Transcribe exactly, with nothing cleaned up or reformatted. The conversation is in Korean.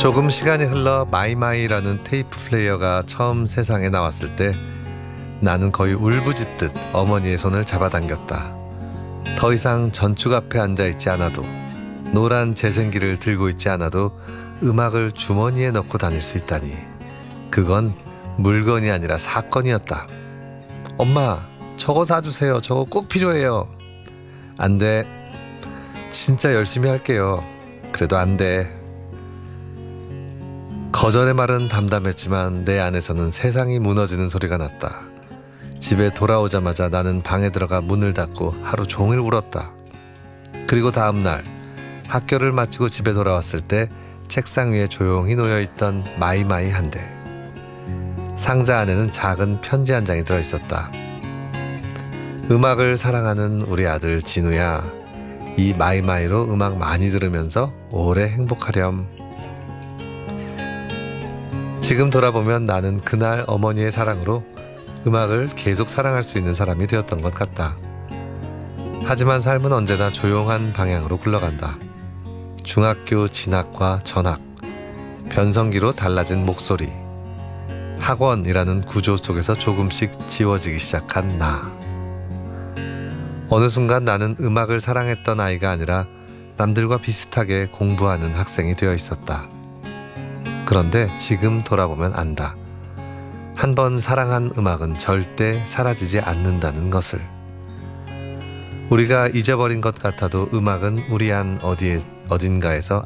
조금 시간이 흘러 마이마이라는 테이프 플레이어가 처음 세상에 나왔을 때 나는 거의 울부짖듯 어머니의 손을 잡아당겼다. 더 이상 전축 앞에 앉아있지 않아도, 노란 재생기를 들고 있지 않아도 음악을 주머니에 넣고 다닐 수 있다니, 그건 물건이 아니라 사건이었다. 엄마, 저거 사주세요. 저거 꼭 필요해요. 안 돼. 진짜 열심히 할게요. 그래도 안 돼. 거절의 말은 담담했지만 내 안에서는 세상이 무너지는 소리가 났다. 집에 돌아오자마자 나는 방에 들어가 문을 닫고 하루 종일 울었다. 그리고 다음 날 학교를 마치고 집에 돌아왔을 때 책상 위에 조용히 놓여있던 마이마이 한 대. 상자 안에는 작은 편지 한 장이 들어있었다. 음악을 사랑하는 우리 아들 진우야, 이 마이마이로 음악 많이 들으면서 오래 행복하렴. 지금 돌아보면 나는 그날 어머니의 사랑으로 음악을 계속 사랑할 수 있는 사람이 되었던 것 같다. 하지만 삶은 언제나 조용한 방향으로 굴러간다. 중학교 진학과 전학, 변성기로 달라진 목소리, 학원이라는 구조 속에서 조금씩 지워지기 시작한 나. 어느 순간 나는 음악을 사랑했던 아이가 아니라 남들과 비슷하게 공부하는 학생이 되어 있었다. 그런데 지금 돌아보면 안다. 한 번 사랑한 음악은 절대 사라지지 않는다는 것을. 우리가 잊어버린 것 같아도 음악은 우리 안 어디에, 어딘가에서